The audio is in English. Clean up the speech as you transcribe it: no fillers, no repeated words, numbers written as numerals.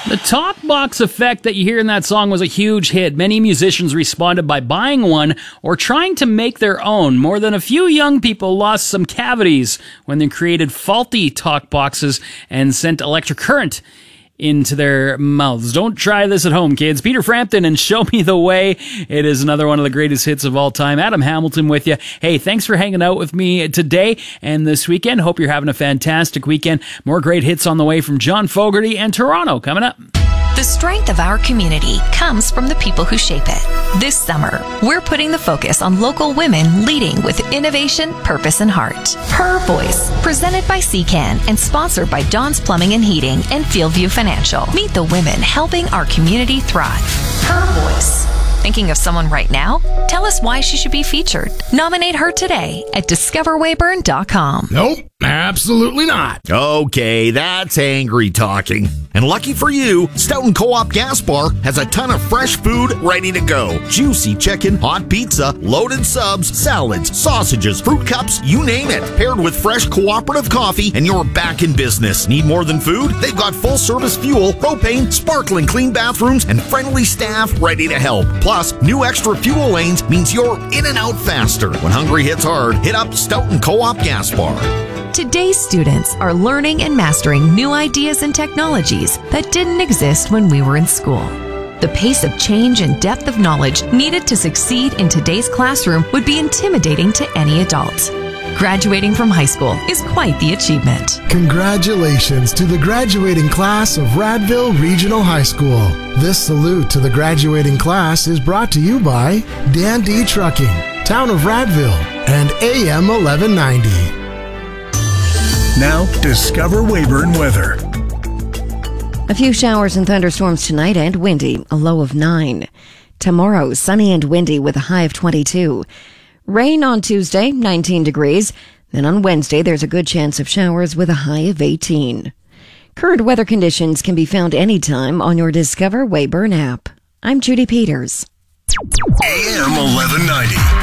The talk box effect that you hear in that song was a huge hit. Many musicians responded by buying one or trying to make their own. More than a few young people lost some cavities when they created faulty talk boxes and sent electric current into their mouths. Don't try this at home, kids. Peter Frampton and Show Me the Way. It is another one of the greatest hits of all time. Adam Hamilton with you. Hey, thanks for hanging out with me today and this weekend. Hope you're having a fantastic weekend. More great hits on the way from John Fogerty and Toronto coming up. The strength of our community comes from the people who shape it. This summer, we're putting the focus on local women leading with innovation, purpose, and heart. Her Voice, presented by CCAN and sponsored by Don's Plumbing and Heating and Fieldview Financial. Meet the women helping our community thrive. Her Voice. Thinking of someone right now? Tell us why she should be featured. Nominate her today at discoverwayburn.com. Nope, absolutely not. Okay, that's angry talking. And lucky for you, Stoughton Co-op Gas Bar has a ton of fresh food ready to go. Juicy chicken, hot pizza, loaded subs, salads, sausages, fruit cups, you name it. Paired with fresh cooperative coffee and you're back in business. Need more than food? They've got full-service fuel, propane, sparkling clean bathrooms, and friendly staff ready to help. Plus, new extra fuel lanes means you're in and out faster. When hungry hits hard, hit up Stoughton Co-op Gas Bar. Today's students are learning and mastering new ideas and technologies that didn't exist when we were in school. The pace of change and depth of knowledge needed to succeed in today's classroom would be intimidating to any adult. Graduating from high school is quite the achievement. Congratulations to the graduating class of Radville Regional High School. This salute to the graduating class is brought to you by Dan D Trucking, Town of Radville, and AM 1190. Now, discover Weyburn weather. A few showers and thunderstorms tonight and windy, a low of 9. Tomorrow, sunny and windy with a high of 22. Rain on Tuesday, 19 degrees. Then on Wednesday, there's a good chance of showers with a high of 18. Current weather conditions can be found anytime on your Discover Weyburn app. I'm Judy Peters. AM 1190.